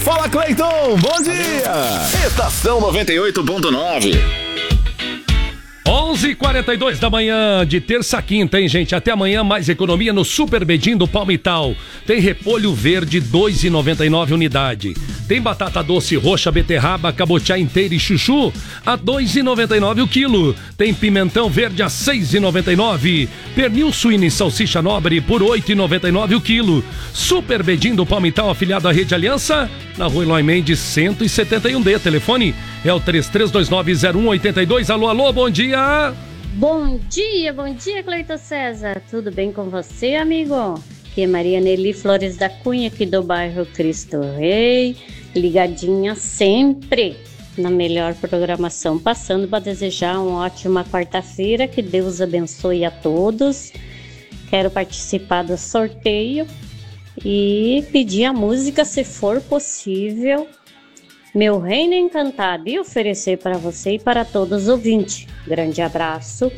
Fala, Cleiton, bom dia! Estação 98.9. 11h42 da manhã de terça a quinta, hein, gente? Até amanhã, mais economia no Super Bedim do Palmital. Tem repolho verde, 2,99 unidade. Tem batata doce roxa, beterraba, cabotiá inteira e chuchu, a 2,99 o quilo. Tem pimentão verde a 6,99. Pernil suíno e salsicha nobre por 8,99 o quilo. Super Bedim do Palmital, afiliado à Rede Aliança, na Rua Eloy Mendes, 171D. Telefone é o 33290182. Alô, alô, bom dia! Bom dia, Cleiton César. Tudo bem com você, amigo? Aqui é Maria Nelly Flores da Cunha, aqui do bairro Cristo Rei. Ligadinha sempre na melhor programação. Passando para desejar uma ótima quarta-feira. Que Deus abençoe a todos. Quero participar do sorteio e pedir a música, se for possível, Meu Reino Encantado, e oferecer para você e para todos os ouvintes. Grande abraço.